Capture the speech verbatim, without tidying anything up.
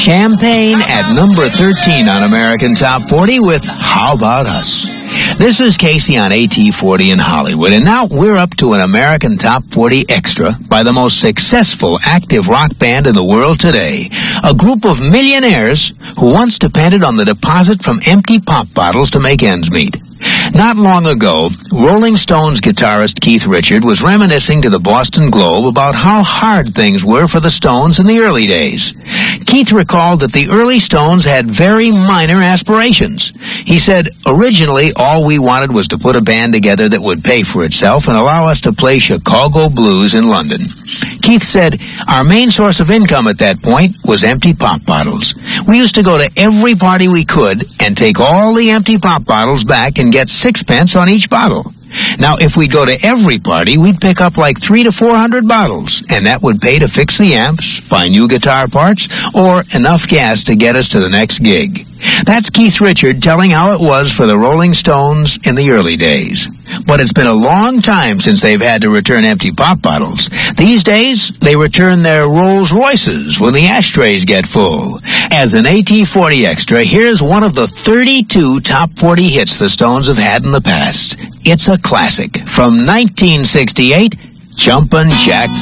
Champagne at number thirteen on American Top forty with How About Us? This is Casey on A T forty in Hollywood, and now we're up to an American Top forty Extra by the most successful active rock band in the world today, a group of millionaires who once depended on the deposit from empty pop bottles to make ends meet. Not long ago, Rolling Stones guitarist Keith Richards was reminiscing to the Boston Globe about how hard things were for the Stones in the early days. Keith recalled that the early Stones had very minor aspirations. He said, originally, all we wanted was to put a band together that would pay for itself and allow us to play Chicago blues in London. Keith said, our main source of income at that point was empty pop bottles. We used to go to every party we could and take all the empty pop bottles back and get sixpence on each bottle. Now, if we'd go to every party, we'd pick up like three to four hundred bottles, and that would pay to fix the amps, buy new guitar parts, or enough gas to get us to the next gig. That's Keith Richards telling how it was for the Rolling Stones in the early days. But it's been a long time since they've had to return empty pop bottles. These days, they return their Rolls Royces when the ashtrays get full. As an A T forty Extra, here's one of the thirty-two top forty hits the Stones have had in the past. It's a classic from nineteen sixty-eight, Jumpin' Jack